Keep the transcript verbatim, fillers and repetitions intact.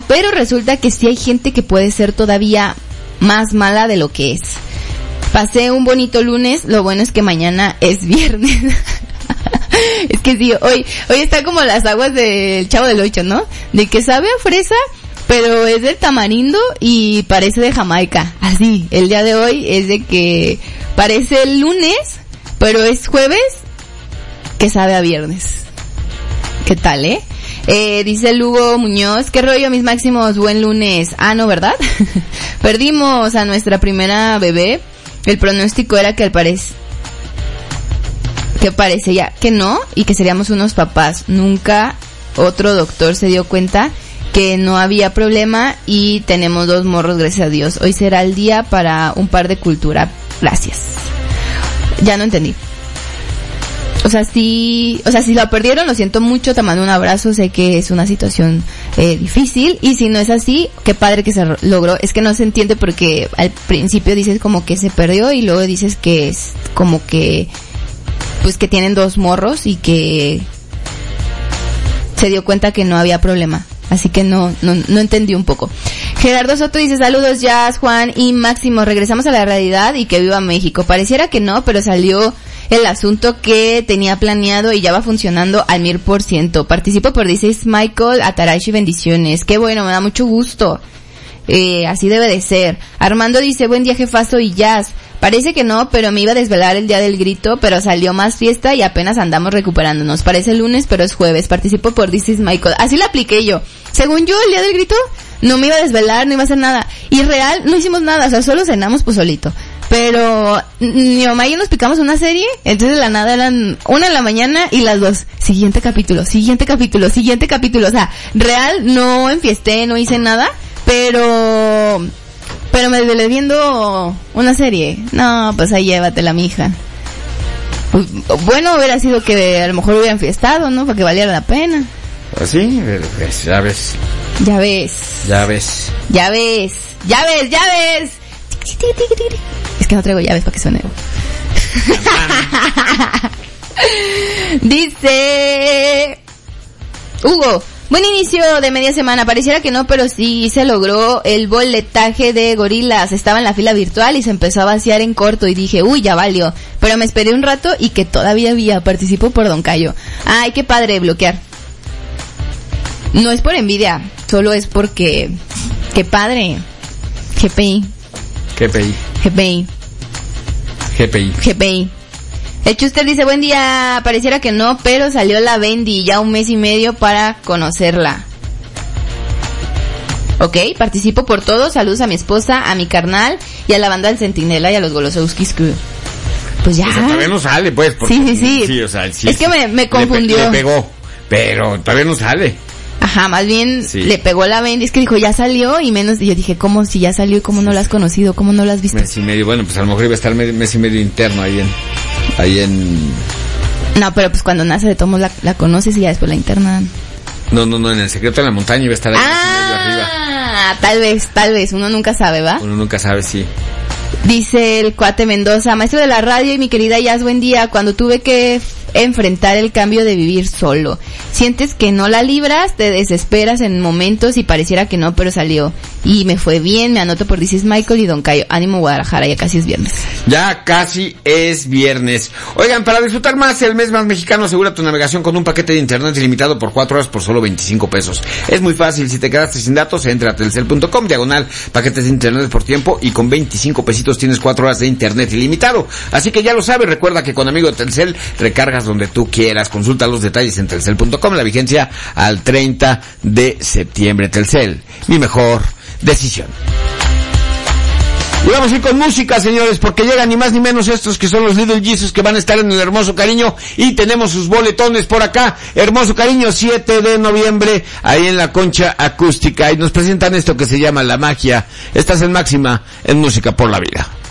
pero resulta que sí hay gente que puede ser todavía más mala de lo que es. Pasé un bonito lunes, lo bueno es que mañana es viernes. Es que sí, hoy, hoy está como las aguas del Chavo del Ocho, ¿no? De que sabe a fresa, pero es del tamarindo y parece de Jamaica. Así, el día de hoy es de que parece el lunes, pero es jueves que sabe a viernes. ¿Qué tal, eh? Eh, dice Lugo Muñoz, ¿qué rollo mis máximos? Buen lunes. Ah, no, ¿verdad? Perdimos a nuestra primera bebé. El pronóstico era que al parecer, que parecía que no, y que seríamos unos papás. Nunca otro doctor se dio cuenta que no había problema y tenemos dos morros, gracias a Dios. Hoy será el día para un par de cultura. Gracias. Ya no entendí. O sea, sí, o sea, si lo perdieron, lo siento mucho, te mando un abrazo, sé que es una situación eh, difícil, y si no es así, qué padre que se logró. Es que no se entiende porque al principio dices como que se perdió y luego dices que es como que, pues que tienen dos morros y que se dio cuenta que no había problema. Así que no, no, no entendí un poco. Gerardo Soto dice, saludos Jazz, Juan y Máximo, regresamos a la realidad y que viva México. Pareciera que no, pero salió el asunto que tenía planeado y ya va funcionando al mil por ciento. Participo por dieciséis Michael Atarashi, bendiciones. Qué bueno, me da mucho gusto. Eh, así debe de ser. Armando dice, buen día jefazo y Jazz. Parece que no, pero me iba a desvelar el día del grito, pero salió más fiesta y apenas andamos recuperándonos. Parece lunes, pero es jueves. Participo por This is Michael. Así lo apliqué yo. Según yo, el día del grito, no me iba a desvelar, no iba a hacer nada. Y real, no hicimos nada, o sea, solo cenamos pozolito. Pero mi mamá y yo nos picamos una serie, entonces de la nada eran una en la mañana y las dos. Siguiente capítulo, siguiente capítulo, siguiente capítulo. O sea, real, no enfiesté, no hice nada, pero... Pero me desvelé viendo una serie. No, pues ahí llévatela, mija. Bueno, hubiera sido que a lo mejor hubieran fiestado, ¿no? Para que valiera la pena. ¿Así? Pues, ya ves. Ya ves. Ya ves. Ya ves. Ya ves, ya ves. Es que no traigo llaves para que suene. Dice... Hugo... Buen inicio de media semana, pareciera que no, pero sí se logró el boletaje de gorilas. Estaba en la fila virtual y se empezó a vaciar en corto y dije, uy, ya valió. Pero me esperé un rato y que todavía había. Participo por Don Cayo. Ay, qué padre bloquear. No es por envidia, solo es porque... Qué padre. G P I. G P I. G P I. G P I. G P I. El Chuster dice, buen día, pareciera que no, pero salió la Bendy, ya un mes y medio para conocerla. Ok, participo por todo, saludos a mi esposa, a mi carnal, y a la banda del Centinela y a los Golosowskis Crew. Pues ya. O sea, todavía no sale, pues. Porque, sí, sí, sí. sí o sea, sí es que me, me confundió. Le, pe- le pegó, pero todavía no sale. Ajá, más bien sí. Le pegó la Bendy, es que dijo, ya salió, y menos, y yo dije, ¿cómo si ya salió y cómo no la has conocido? ¿Cómo no la has visto? Mes y medio, bueno, pues a lo mejor iba a estar mes, mes y medio interno ahí en... Ahí en... No, pero pues cuando nace de tomos la, la conoces y ya después la internan. No, no, no, en El Secreto de la Montaña iba a estar ahí ah, medio arriba. Ah, tal vez, tal vez, uno nunca sabe, ¿va? Uno nunca sabe, sí. Dice el cuate Mendoza, maestro de la radio y mi querida Jazz, buen día. Cuando tuve que f- enfrentar el cambio de vivir solo, sientes que no la libras, te desesperas en momentos y pareciera que no, pero salió. Y me fue bien, me anoto por dices Michael y Don Cayo. Ánimo Guadalajara, ya casi es viernes. Ya casi es viernes. Oigan, para disfrutar más el mes más mexicano, asegura tu navegación con un paquete de internet ilimitado por cuatro horas por solo veinticinco pesos. Es muy fácil, si te quedaste sin datos, entra a telcel punto com, diagonal, paquetes de internet por tiempo, y con veinticinco pesitos tienes cuatro horas de internet ilimitado. Así que ya lo sabes, recuerda que con amigo de Telcel recargas donde tú quieras. Consulta los detalles en telcel punto com, la vigencia al treinta de septiembre. Telcel, mi mejor decisión. Y vamos a ir con música, señores, porque llegan ni más ni menos estos que son los Little Jesus, que van a estar en el Hermoso Cariño, y tenemos sus boletones por acá. Hermoso Cariño, siete de noviembre, ahí en la Concha Acústica, y nos presentan esto que se llama La Magia. Estás en Máxima, en Música por la Vida.